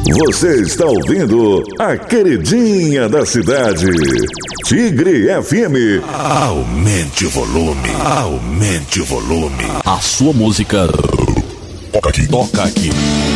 Você está ouvindo a queridinha da cidade, Tigre FM. Aumente o volume. Aumente o volume. A sua música toca aqui. Toca aqui.